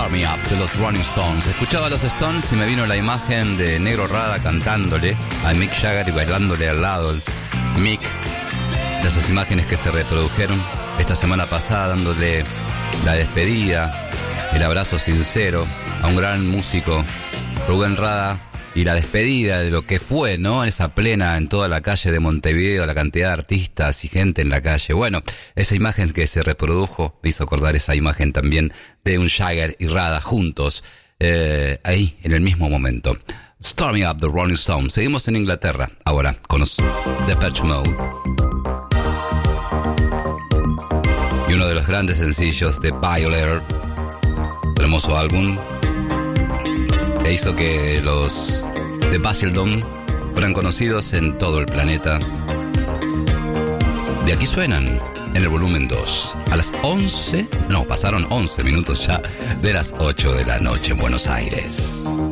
Start Me Up de los Rolling Stones. Escuchaba a los Stones y me vino la imagen de Negro Rada cantándole a Mick Jagger y bailándole al lado. Mick, de esas imágenes que se reprodujeron esta semana pasada, dándole la despedida, el abrazo sincero a un gran músico, Rubén Rada, y la despedida de lo que fue, ¿no? Esa plena en toda la calle de Montevideo, la cantidad de artistas y gente en la calle. Bueno, esa imagen que se reprodujo me hizo acordar esa imagen también de un Jagger y Rada juntos, ahí, en el mismo momento. Start Me Up, The Rolling Stones. Seguimos en Inglaterra, ahora, con los Depeche Mode. Y uno de los grandes sencillos de Violator, el hermoso álbum que hizo que los de Basildon fueran conocidos en todo el planeta. De aquí suenan en el volumen 2 a las 11, no, pasaron 11 minutos ya de las 8 de la noche en Buenos Aires.